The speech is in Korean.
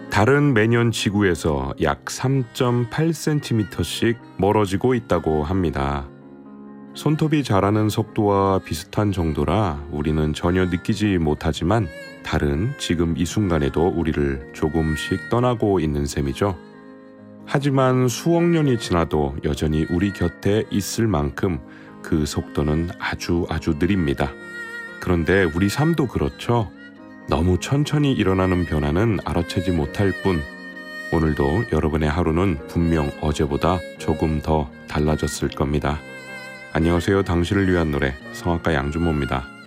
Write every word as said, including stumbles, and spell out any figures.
달은 매년 지구에서 약 삼 점 팔 센티미터씩 멀어지고 있다고 합니다. 손톱이 자라는 속도와 비슷한 정도라 우리는 전혀 느끼지 못하지만 달은 지금 이 순간에도 우리를 조금씩 떠나고 있는 셈이죠. 하지만 수억 년이 지나도 여전히 우리 곁에 있을 만큼 그 속도는 아주 아주 느립니다. 그런데 우리 삶도 그렇죠. 너무 천천히 일어나는 변화는 알아채지 못할 뿐 오늘도 여러분의 하루는 분명 어제보다 조금 더 달라졌을 겁니다. 안녕하세요. 당신을 위한 노래 성악가 양준모입니다.